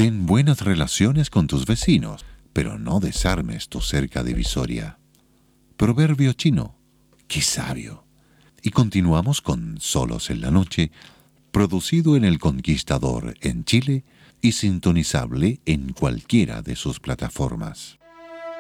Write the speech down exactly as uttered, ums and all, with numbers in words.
Ten buenas relaciones con tus vecinos, pero no desarmes tu cerca divisoria. Proverbio chino. ¡Qué sabio! Y continuamos con Solos en la Noche, producido en El Conquistador en Chile y sintonizable en cualquiera de sus plataformas.